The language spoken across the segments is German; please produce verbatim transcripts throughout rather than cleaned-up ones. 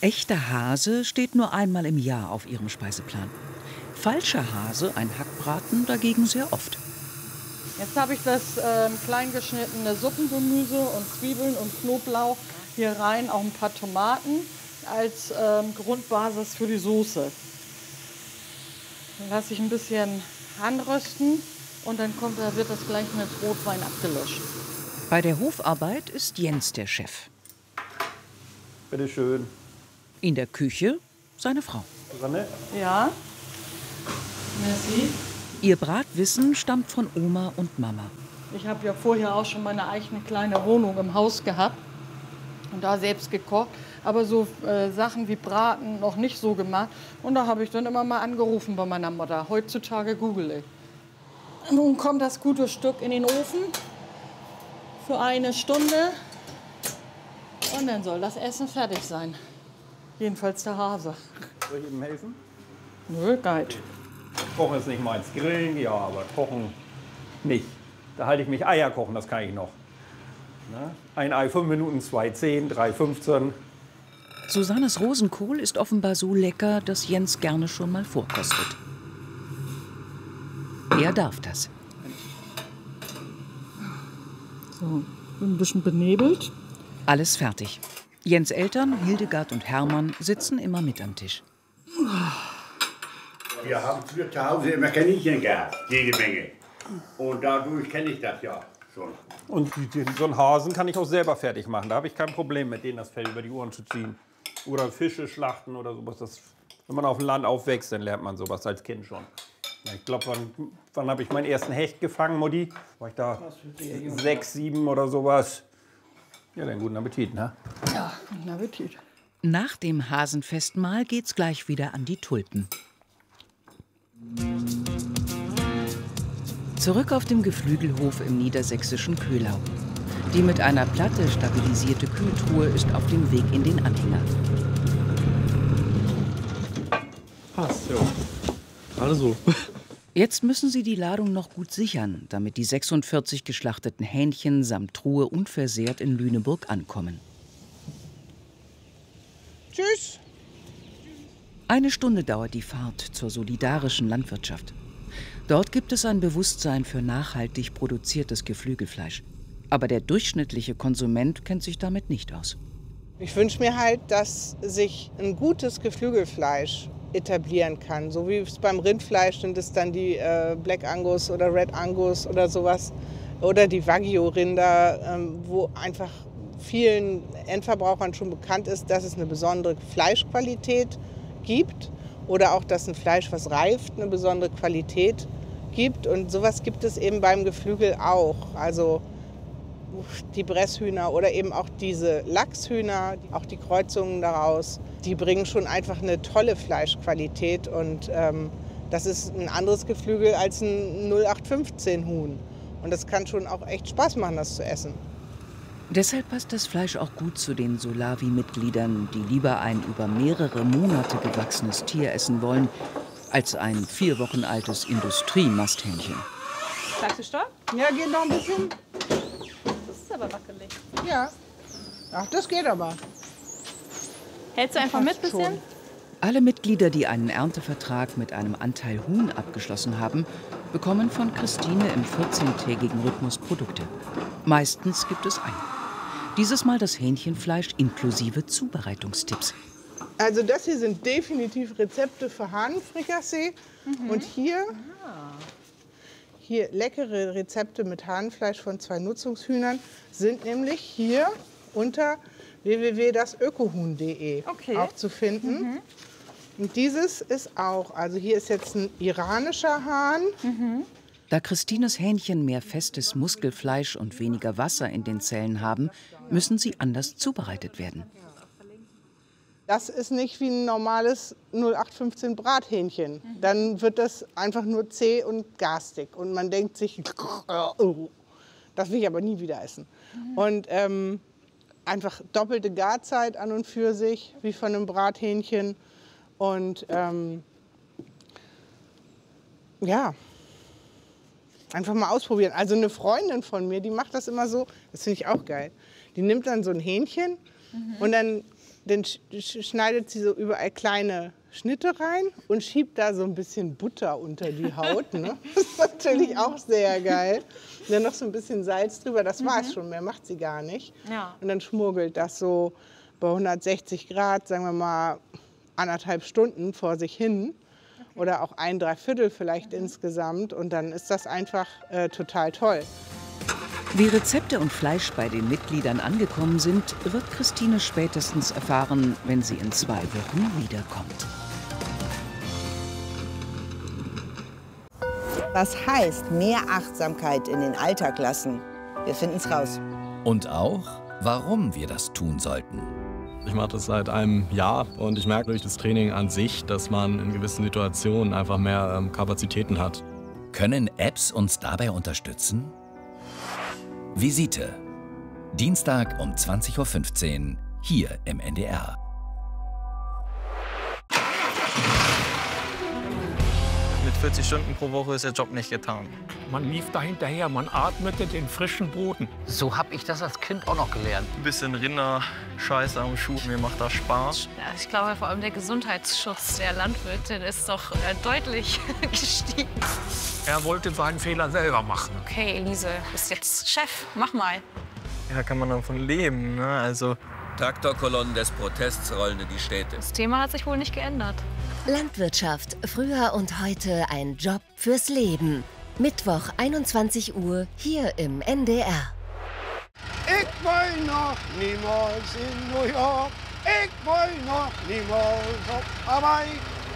Echter Hase steht nur einmal im Jahr auf ihrem Speiseplan. Falscher Hase, ein Hackbraten, dagegen sehr oft. Jetzt habe ich das äh, klein geschnittene Suppengemüse und Zwiebeln und Knoblauch hier rein, auch ein paar Tomaten als ähm, Grundbasis für die Soße. Dann lasse ich ein bisschen anrösten und dann kommt, da wird das gleich mit Rotwein abgelöscht. Bei der Hofarbeit ist Jens der Chef. Bitte schön. In der Küche seine Frau. Susanne? Ja. Merci. Ihr Bratwissen stammt von Oma und Mama. Ich habe ja vorher auch schon meine eigene kleine Wohnung im Haus gehabt und da selbst gekocht. Aber so äh, Sachen wie Braten noch nicht so gemacht. Und da habe ich dann immer mal angerufen bei meiner Mutter. Heutzutage google ich. Nun kommt das gute Stück in den Ofen für eine Stunde. Und dann soll das Essen fertig sein. Jedenfalls der Hase. Soll ich Ihnen helfen? Nö, geil. Kochen ist nicht meins. Grillen, ja, aber kochen nicht. Da halte ich mich. Eier kochen, das kann ich noch. Na? Ein Ei fünf Minuten, zwei zehn, drei fünfzehn. Susannes Rosenkohl ist offenbar so lecker, dass Jens gerne schon mal vorkostet. Er darf das. So, ein bisschen benebelt. Alles fertig. Jens Eltern, Hildegard und Hermann sitzen immer mit am Tisch. Wir haben früher zu Hause immer Kaninchen gehabt, jede Menge. Und dadurch kenne ich das ja schon. Und die, so einen Hasen kann ich auch selber fertig machen. Da habe ich kein Problem mit denen, das Fell über die Ohren zu ziehen. Oder Fische schlachten oder sowas. Das, wenn man auf dem Land aufwächst, dann lernt man sowas als Kind schon. Ich glaube, wann, wann habe ich meinen ersten Hecht gefangen, Mutti? War ich da sechs, sieben oder sowas? Ja, dann guten Appetit, ne? Ja, guten Appetit. Nach dem Hasenfestmahl geht's gleich wieder an die Tulpen. Zurück auf dem Geflügelhof im niedersächsischen Köhlau. Die mit einer Platte stabilisierte Kühltruhe ist auf dem Weg in den Anhänger. Passt, ja. Gerade so. Jetzt müssen sie die Ladung noch gut sichern, damit die sechsundvierzig geschlachteten Hähnchen samt Truhe unversehrt in Lüneburg ankommen. Tschüss. Eine Stunde dauert die Fahrt zur solidarischen Landwirtschaft. Dort gibt es ein Bewusstsein für nachhaltig produziertes Geflügelfleisch. Aber der durchschnittliche Konsument kennt sich damit nicht aus. Ich wünsche mir halt, dass sich ein gutes Geflügelfleisch etablieren kann. So wie es beim Rindfleisch sind es dann die äh, Black Angus oder Red Angus oder sowas. Oder die Wagyu-Rinder, ähm, wo einfach vielen Endverbrauchern schon bekannt ist, dass es eine besondere Fleischqualität gibt. Oder auch, dass ein Fleisch, was reift, eine besondere Qualität gibt. Und sowas gibt es eben beim Geflügel auch. Also die Bresshühner oder eben auch diese Lachshühner, auch die Kreuzungen daraus, die bringen schon einfach eine tolle Fleischqualität. Und ähm, das ist ein anderes Geflügel als ein null acht fünfzehn Huhn. Und das kann schon auch echt Spaß machen, das zu essen. Deshalb passt das Fleisch auch gut zu den Solavi-Mitgliedern, die lieber ein über mehrere Monate gewachsenes Tier essen wollen, als ein vier Wochen altes Industriemasthähnchen. Sagst du Stopp? Ja, geht noch ein bisschen. Das ist aber wackelig. Ja. Ach, das geht aber. Hältst du einfach mit ein bisschen? Alle Mitglieder, die einen Erntevertrag mit einem Anteil Huhn abgeschlossen haben, bekommen von Christine im vierzehntägigen Rhythmus Produkte. Meistens gibt es einen. Dieses Mal das Hähnchenfleisch inklusive Zubereitungstipps. Also das hier sind definitiv Rezepte für Hahnenfrikassee. Mhm. Und hier, hier leckere Rezepte mit Hahnenfleisch von zwei Nutzungshühnern sind nämlich hier unter w w w punkt das ökohuhn punkt de okay. auch zu finden. Mhm. Und dieses ist auch, also hier ist jetzt ein iranischer Hahn. Mhm. Da Christines Hähnchen mehr festes Muskelfleisch und weniger Wasser in den Zellen haben, müssen sie anders zubereitet werden. Das ist nicht wie ein normales null acht fünfzehn Brathähnchen. Mhm. Dann wird das einfach nur zäh und garstig. Und man denkt sich, das will ich aber nie wieder essen. Mhm. Und ähm, einfach doppelte Garzeit an und für sich, wie von einem Brathähnchen. Und ähm, ja, einfach mal ausprobieren. Also eine Freundin von mir, die macht das immer so, das finde ich auch geil. Die nimmt dann so ein Hähnchen mhm. und dann dann sch schneidet sie so überall kleine Schnitte rein und schiebt da so ein bisschen Butter unter die Haut. Ne? Das ist natürlich auch sehr geil. Und dann noch so ein bisschen Salz drüber, das war es schon, mehr macht sie gar nicht. Ja. Und dann schmurgelt das so bei hundertsechzig Grad, sagen wir mal, anderthalb Stunden vor sich hin. Oder auch ein Dreiviertel vielleicht insgesamt. Und dann ist das einfach äh, total toll. Wie Rezepte und Fleisch bei den Mitgliedern angekommen sind, wird Christine spätestens erfahren, wenn sie in zwei Wochen wiederkommt. Was heißt mehr Achtsamkeit in den Alltag lassen? Wir finden es raus. Und auch, warum wir das tun sollten. Ich mache das seit einem Jahr und ich merke durch das Training an sich, dass man in gewissen Situationen einfach mehr ähm, Kapazitäten hat. Können Apps uns dabei unterstützen? Visite. Dienstag um zwanzig Uhr fünfzehn hier im N D R. Mit vierzig Stunden pro Woche ist der Job nicht getan. Man lief da hinterher, man atmete den frischen Boden. So habe ich das als Kind auch noch gelernt. Ein bisschen Rinder-Scheiße am Schuh, mir macht das Spaß. Ja, ich glaube, vor allem der Gesundheitsschutz der Landwirte ist doch äh, deutlich gestiegen. Er wollte seinen Fehler selber machen. Okay, Elise, du bist jetzt Chef, mach mal. Ja, kann man davon leben, ne? Also Traktorkolonnen des Protests rollen in die Städte. Das Thema hat sich wohl nicht geändert. Landwirtschaft, früher und heute ein Job fürs Leben. Mittwoch, einundzwanzig Uhr, hier im N D R. Ich will noch niemals in New York. Ich will noch niemals auf Hawaii.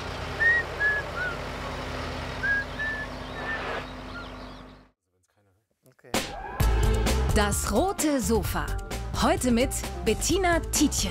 Das rote Sofa. Heute mit Bettina Tietjen.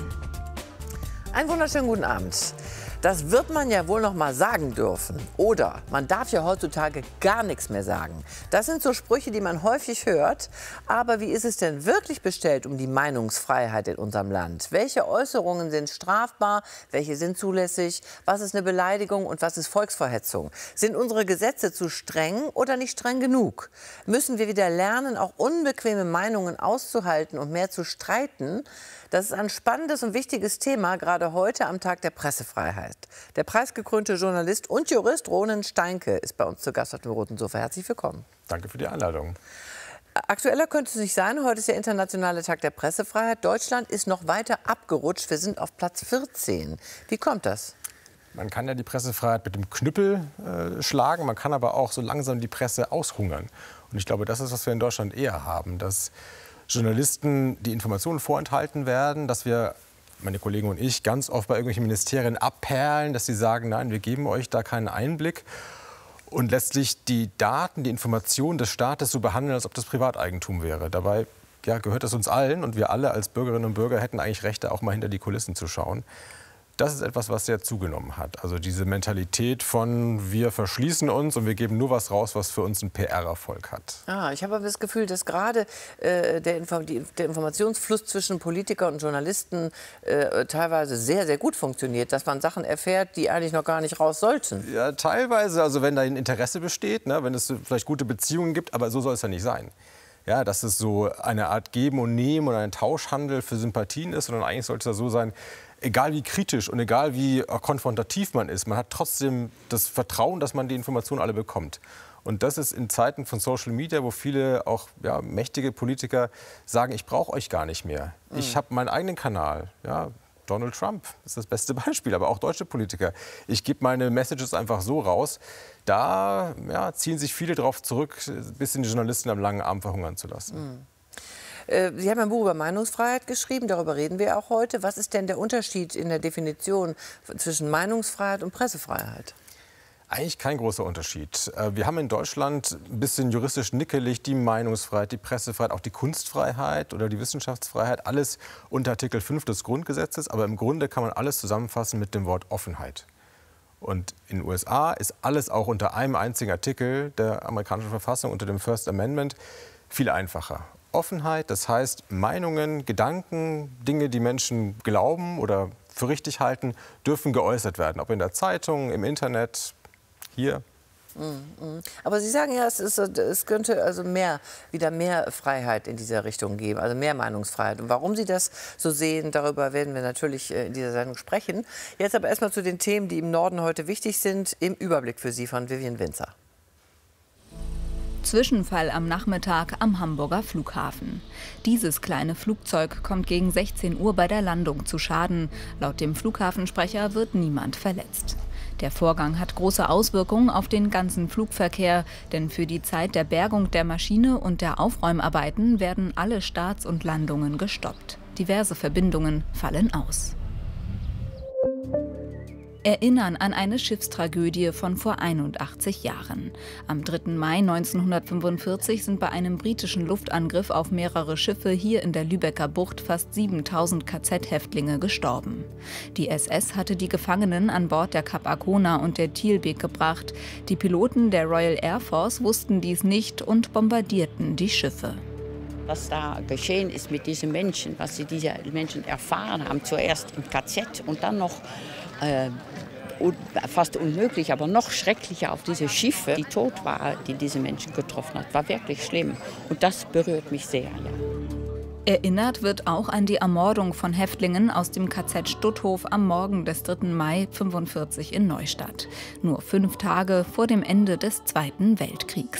Einen wunderschönen guten Abend. Das wird man ja wohl noch mal sagen dürfen. Oder man darf ja heutzutage gar nichts mehr sagen. Das sind so Sprüche, die man häufig hört. Aber wie ist es denn wirklich bestellt um die Meinungsfreiheit in unserem Land? Welche Äußerungen sind strafbar? Welche sind zulässig? Was ist eine Beleidigung und was ist Volksverhetzung? Sind unsere Gesetze zu streng oder nicht streng genug? Müssen wir wieder lernen, auch unbequeme Meinungen auszuhalten und mehr zu streiten? Das ist ein spannendes und wichtiges Thema, gerade heute am Tag der Pressefreiheit. Der preisgekrönte Journalist und Jurist Ronen Steinke ist bei uns zu Gast auf dem Roten Sofa. Herzlich willkommen. Danke für die Einladung. Aktueller könnte es nicht sein. Heute ist der internationale Tag der Pressefreiheit. Deutschland ist noch weiter abgerutscht. Wir sind auf Platz vierzehn. Wie kommt das? Man kann ja die Pressefreiheit mit dem Knüppel äh, schlagen. Man kann aber auch so langsam die Presse aushungern. Und ich glaube, das ist, was wir in Deutschland eher haben. Dass Journalisten die Informationen vorenthalten werden, dass wir, meine Kollegen und ich, ganz oft bei irgendwelchen Ministerien abperlen, dass sie sagen, nein, wir geben euch da keinen Einblick. Und letztlich die Daten, die Informationen des Staates so behandeln, als ob das Privateigentum wäre. Dabei ja, gehört es uns allen und wir alle als Bürgerinnen und Bürger hätten eigentlich Rechte, auch mal hinter die Kulissen zu schauen. Das ist etwas, was sehr zugenommen hat. Also diese Mentalität von wir verschließen uns und wir geben nur was raus, was für uns einen P R-Erfolg hat. Ah, ich habe aber das Gefühl, dass gerade äh, der, Info die, der Informationsfluss zwischen Politiker und Journalisten äh, teilweise sehr, sehr gut funktioniert. Dass man Sachen erfährt, die eigentlich noch gar nicht raus sollten. Ja, teilweise. Also wenn da ein Interesse besteht, ne, wenn es vielleicht gute Beziehungen gibt. Aber so soll es ja nicht sein. Ja, dass es so eine Art Geben und Nehmen oder ein Tauschhandel für Sympathien ist. Sondern eigentlich sollte es ja so sein, egal wie kritisch und egal wie konfrontativ man ist, man hat trotzdem das Vertrauen, dass man die Informationen alle bekommt. Und das ist in Zeiten von Social Media, wo viele auch ja, mächtige Politiker sagen, ich brauche euch gar nicht mehr. Mhm. Ich habe meinen eigenen Kanal. Ja, Donald Trump ist das beste Beispiel, aber auch deutsche Politiker. Ich gebe meine Messages einfach so raus. Da ja, ziehen sich viele darauf zurück, ein bisschen die Journalisten am langen Arm verhungern zu lassen. Mhm. Sie haben ein Buch über Meinungsfreiheit geschrieben, darüber reden wir auch heute. Was ist denn der Unterschied in der Definition zwischen Meinungsfreiheit und Pressefreiheit? Eigentlich kein großer Unterschied. Wir haben in Deutschland ein bisschen juristisch nickelig die Meinungsfreiheit, die Pressefreiheit, auch die Kunstfreiheit oder die Wissenschaftsfreiheit. Alles unter Artikel fünf des Grundgesetzes. Aber im Grunde kann man alles zusammenfassen mit dem Wort Offenheit. Und in den U S A ist alles auch unter einem einzigen Artikel der amerikanischen Verfassung, unter dem First Amendment, viel einfacher. Offenheit, das heißt Meinungen, Gedanken, Dinge, die Menschen glauben oder für richtig halten, dürfen geäußert werden. Ob in der Zeitung, im Internet, hier Mhm. Aber Sie sagen ja, es, ist, es könnte also mehr, wieder mehr Freiheit in dieser Richtung geben, also mehr Meinungsfreiheit. Und warum Sie das so sehen, darüber werden wir natürlich in dieser Sendung sprechen. Jetzt aber erstmal zu den Themen, die im Norden heute wichtig sind, im Überblick für Sie von Vivian Winzer. Zwischenfall am Nachmittag am Hamburger Flughafen. Dieses kleine Flugzeug kommt gegen sechzehn Uhr bei der Landung zu Schaden. Laut dem Flughafensprecher wird niemand verletzt. Der Vorgang hat große Auswirkungen auf den ganzen Flugverkehr, denn für die Zeit der Bergung der Maschine und der Aufräumarbeiten werden alle Starts und Landungen gestoppt. Diverse Verbindungen fallen aus. Erinnern an eine Schiffstragödie von vor einundachtzig Jahren. Am dritten Mai neunzehnhundertfünfundvierzig sind bei einem britischen Luftangriff auf mehrere Schiffe hier in der Lübecker Bucht fast siebentausend K Z-Häftlinge gestorben. Die S S hatte die Gefangenen an Bord der Kap Arkona und der Thielbeek gebracht. Die Piloten der Royal Air Force wussten dies nicht und bombardierten die Schiffe. Was da geschehen ist mit diesen Menschen, was sie diese Menschen erfahren haben, zuerst im K Z und dann noch äh, fast unmöglich, aber noch schrecklicher auf diese Schiffe, die tot waren, die diese Menschen getroffen hat, war wirklich schlimm. Und das berührt mich sehr. Ja. Erinnert wird auch an die Ermordung von Häftlingen aus dem K Z Stutthof am Morgen des dritten Mai neunzehnhundertfünfundvierzig in Neustadt. Nur fünf Tage vor dem Ende des Zweiten Weltkriegs.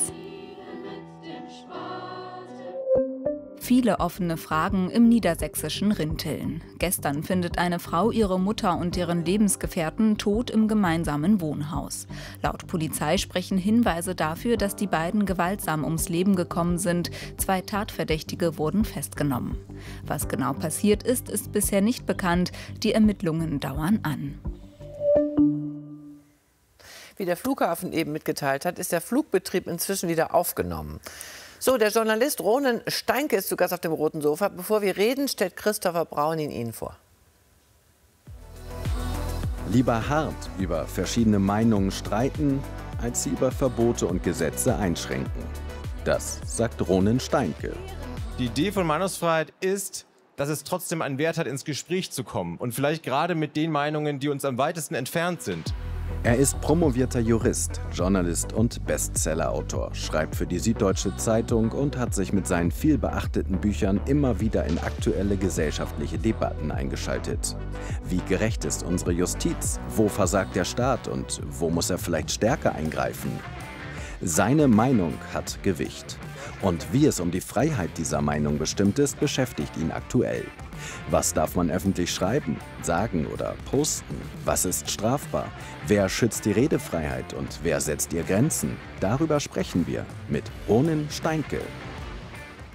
Viele offene Fragen im niedersächsischen Rinteln. Gestern findet eine Frau ihre Mutter und deren Lebensgefährten tot im gemeinsamen Wohnhaus. Laut Polizei sprechen Hinweise dafür, dass die beiden gewaltsam ums Leben gekommen sind. Zwei Tatverdächtige wurden festgenommen. Was genau passiert ist, ist bisher nicht bekannt. Die Ermittlungen dauern an. Wie der Flughafen eben mitgeteilt hat, ist der Flugbetrieb inzwischen wieder aufgenommen. So, der Journalist Ronen Steinke ist zu Gast auf dem roten Sofa. Bevor wir reden, stellt Christopher Braun ihn Ihnen vor. Lieber hart über verschiedene Meinungen streiten, als sie über Verbote und Gesetze einschränken. Das sagt Ronen Steinke. Die Idee von Meinungsfreiheit ist, dass es trotzdem einen Wert hat, ins Gespräch zu kommen. Und vielleicht gerade mit den Meinungen, die uns am weitesten entfernt sind. Er ist promovierter Jurist, Journalist und Bestsellerautor, schreibt für die Süddeutsche Zeitung und hat sich mit seinen vielbeachteten Büchern immer wieder in aktuelle gesellschaftliche Debatten eingeschaltet. Wie gerecht ist unsere Justiz? Wo versagt der Staat und wo muss er vielleicht stärker eingreifen? Seine Meinung hat Gewicht. Und wie es um die Freiheit dieser Meinung bestimmt ist, beschäftigt ihn aktuell. Was darf man öffentlich schreiben, sagen oder posten? Was ist strafbar? Wer schützt die Redefreiheit und wer setzt ihr Grenzen? Darüber sprechen wir mit Ronen Steinke